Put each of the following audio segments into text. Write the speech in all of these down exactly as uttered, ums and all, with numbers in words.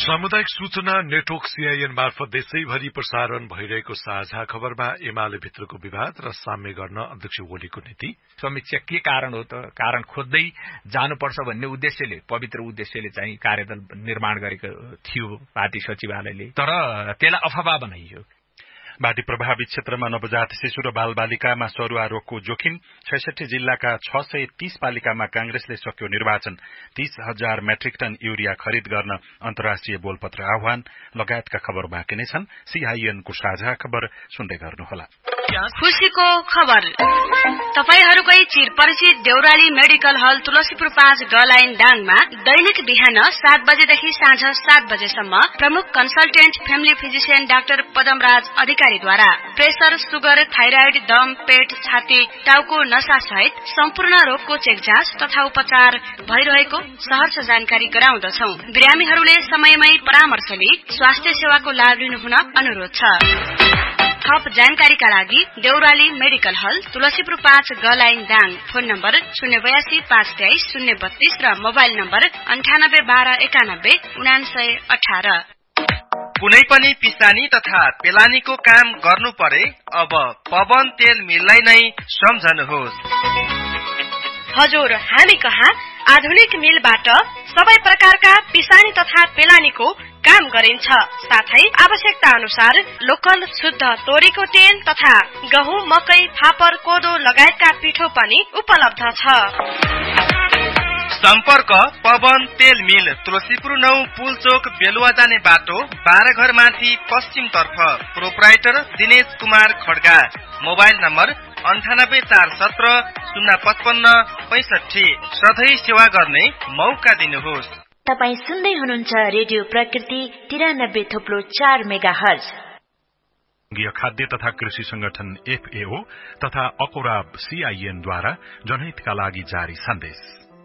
सामुदायिक सूचना network CIN मार्फत देशैभरि प्रसारण भइरहेको साझा खबरमा एमाले भित्रको विवाद र साम्य गर्न अध्यक्ष ओलीको नीति, समीक्षा के कारण हो त कारण खोज्दै जानुपर्छ भन्ने उद्देश्यले पवित्र उद्देश्यले चाहिँ कार्यदल निर्माण गरेको थियो पार्टी सचिवालयले, तर त्यसलाई अफवाह बनाइयो। बाढी प्रभावित क्षेत्रमा नवजात शिशु र बालबालिकामा सरुवा रोगको जोखिम, छैसठी जिल्लाका छ सय तीस पालिकामा कांग्रेसले सक्यो निर्वाचन, तीस हजार मेट्रिक टन यूरिया खरिद गर्न अन्तर्राष्ट्रिय बोलपत्र आह्वान लगायतका खबर बाँकी नै छन्। सीआईएनको साझा खबर सुन्दै गर्नुहोला। खुशीको खबर तपाईहरूकै चिरपरिचित देउराली मेडिकल हल तुलसीपुर पाँच ग लाइन डाङमा दैनिक बिहान सात बजेदेखि साँझ सात बजेसम्म प्रमुख consultant family physician doctor Padamraj अधिकारीद्वारा प्रेसर, सुगर, थाइराइड, दम, पेट, छाती, टाउको नसा सहित सम्पूर्ण रोगको चेक जाँच तथा उपचार भइरहेको सहर्ष जानकारी गराउँदछौ। बिरामीहरूले समयमै परामर्श लिई स्वास्थ्य सेवाको लाभ लिनुहुन अनुरोध छ। थप जानकारीका लागि देउराली मेडिकल हल तुलसीपुर पाँच ग लाइन दाङ, फोन नम्बर शून्य बयासी पाँच तेइस शून्य बत्तीस र मोबाइल नम्बर अन्ठानब्बे बाह्र एकानब्बे उनासय अठार। कुनै पनि पिसानी तथा पेलानीको काम गर्नु परे अब पवन तेल मिललाई नै सम्झनुहोस्। हजुर, हामी कहाँ आधुनिक मिलबाट सबै प्रकारका पिसानी तथा पेलानीको काम गरिन्छ। साथै आवश्यकता अनुसार लोकल शुद्ध तोरीको तेल तथा गहुँ, मकै, फापर, कोदो लगायतका पिठो पनि उपलब्ध छ। सम्पर्क पवन तेल मिल, तुलसीपुर नौ पुलचोक बेलुवा जाने बाटो, बाह्र घर माथि पश्चिम तर्फ। Proprietor Dinesh Kumar Kharga. Mobile number अन्ठानब्बे चार सत्र शून्य पचपन्न पैसठी। सधैँ सेवा गर्ने मौका दिनुहोस्। तपाई सुन्दै हुनुहुन्छ रेडियो प्रकृति तिरानब्बे थोप्लो चार मेगा हर्ज। खाद्य तथा कृषि संगठन एफएओ तथा अकोराब सीआईएनद्वारा जनहितका लागि जारी सन्देश।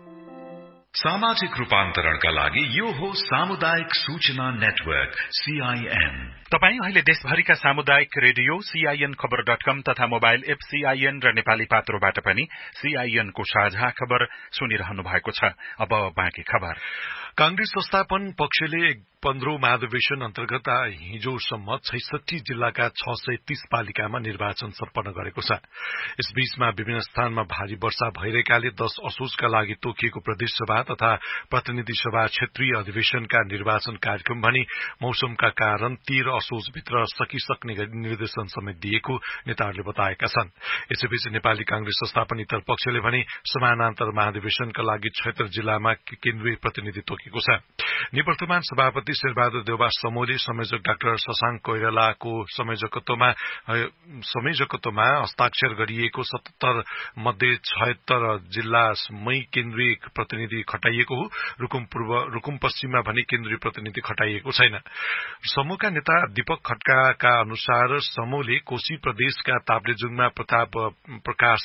सामाजिक रूपान्तरणका लागि यो हो सामुदायिक सूचना नेटवर्क सीआईएन। तपाई अहिले देशभरिका सामुदायिक रेडियो सीआईएन खबर डट कम तथा मोबाइल एप सीआईएन र नेपाली पात्रोबाट पनि सीआईएन को साझा खबर सुनिरहनु भएको छ। अब बाँकी खबर। कांग्रेस संस्थापन पक्षले पन्ध्रौं महाधिवेशन अन्तर्गत हिजोसम्म छैसठी जिल्लाका छ सय तीस पालिकामा निर्वाचन सम्पन्न गरेको छ। यसबीचमा विभिन्न स्थानमा भारी वर्षा भइरहेकाले दश असोजका लागि तोकिएको प्रदेश सभा तथा प्रतिनिधि सभा क्षेत्रीय अधिवेशनका निर्वाचन कार्यक्रम भनी मौसमका कारण तेह्र असोजभित्र सकिसक्ने निर्देशन समेत दिएको नेताहरूले बताएका छन्। यसैबीच नेपाली कांग्रेस संस्थापन इतर पक्षले भने समानान्तर महाधिवेशनका लागि छयत्तर जिल्लामा केन्द्रीय प्रतिनिधि तोकेको छ। निवर्तमान सभापति शेरबहादुर देउबा समूहले संयोजक डाक्टर शशाङ्क कोइरालाको संयोजकत्वमा संयोजकत्वमा हस्ताक्षर गरिएको सतहत्तर मध्ये छयत्तर जिल्लामै केन्द्रीय प्रतिनिधि खटाइएको हो। रुकुम पूर्व रुकुम पश्चिममा भने केन्द्रीय प्रतिनिधि खटाइएको छैन। समूहका नेता दीपक खड्काका अनुसार समूहले कोशी प्रदेशका ताप्लेजुङमा प्रताप प्रकाश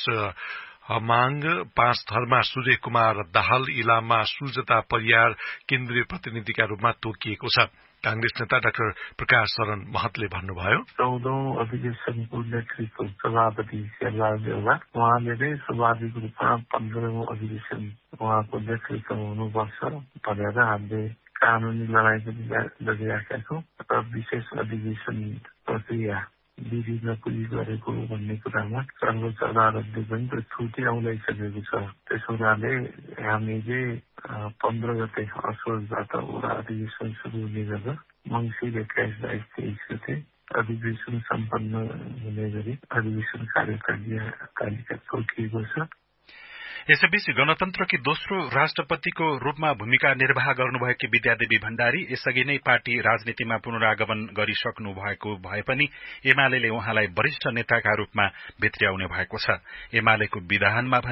हमाङ, पाँच थरमा सूर्य कुमार दाहाल, इलाममा सुजता परियार केन्द्रीय प्रतिनिधिका रूपमा तोकिएको छ। कांग्रेस नेता डाक्टर प्रकाश शरण महतले भन्नुभयो, चौधौं अधिवेशनको नेतृत्व सभापति शेरबहादुर देउबा उहाँले नै स्वाभाविक रूपमा पन्ध्रौं अधिवेशन उहाँको नेतृत्वमा हुनुपर्छ भनेर हामीले कानूनी लडाईँ पनि लडिरहेका छौँ र विशेष अधिवेशन प्रक्रिया विधिमा पुगी गरेको भन्ने कुरामा सर्वोच्च अदालतले पनि त्यो छुट्टी औलाइसकेको छ। त्यसो हुनाले हामीले पन्ध्र गते असोजबाट वडा अधिवेशन सुरु हुने गरेर मङ्सिर एक्काइस बाइस तेइस गते अधिवेशन सम्पन्न हुने गरी अधिवेशन कार्यकारिणी तालिका तोकिएको छ। यसैबीच गणतन्त्रकी दोस्रो राष्ट्रपतिको रूपमा भूमिका निर्वाह गर्नुभएकी विद्यादेवी भण्डारी यसअघि नै पार्टी राजनीतिमा पुनरागमन गरिसक्नु भएको भए पनि एमालेले उहाँलाई वरिष्ठ नेताका रूपमा भित्र्याउने भएको छ। एमालेको विधानमा